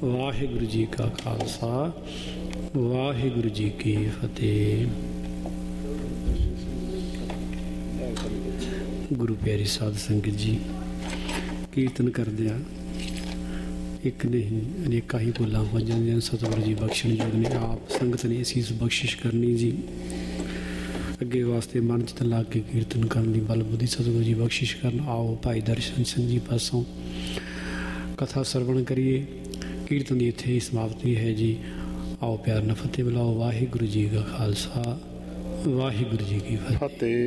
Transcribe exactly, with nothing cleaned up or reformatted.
ਵਾਹਿਗੁਰੂ ਜੀ ਕਾ ਖਾਲਸਾ ਵਾਹਿਗੁਰੂ ਜੀ ਕੀ ਫਤਿਹ। ਗੁਰੂ ਪਿਆਰੀ ਸਾਧ ਸੰਗਤ ਜੀ, ਕੀਰਤਨ ਕਰਦਿਆਂ ਇੱਕ ਨਹੀਂ ਅਨੇਕਾਂ ਹੀ ਭੁੱਲਾਂ ਹੋ ਜਾਂਦੀਆਂ। ਸਤਿਗੁਰੂ ਜੀ ਬਖਸ਼ਣ ਯੋਗ ਨੇ। ਆਪ ਸੰਗਤ ਨੇ ਅਸੀਸ ਬਖਸ਼ਿਸ਼ ਕਰਨੀ ਜੀ। ਅੱਗੇ ਵਾਸਤੇ ਮਨ 'ਚ ਤਾਂ ਲਾ ਕੇ ਕੀਰਤਨ ਕਰਨ ਦੀ ਬਲ ਬੁੱਧੀ ਸਤਿਗੁਰੂ ਜੀ ਬਖਸ਼ਿਸ਼ ਕਰਨ। ਆਓ ਭਾਈ ਦਰਸ਼ਨ ਸਿੰਘ ਜੀ ਪਾਸੋਂ ਕਥਾ ਸਰਵਣ ਕਰੀਏ। ਕੀਰਤਨ ਦੀ ਇੱਥੇ ਹੀ ਸਮਾਪਤੀ ਹੈ ਜੀ। ਆਓ ਪਿਆਰ ਨਾਲ ਫਤਿਹ ਬੁਲਾਓ। ਵਾਹਿਗੁਰੂ ਜੀ ਕਾ ਖਾਲਸਾ ਵਾਹਿਗੁਰੂ ਜੀ ਕੀ ਫਤਿਹ।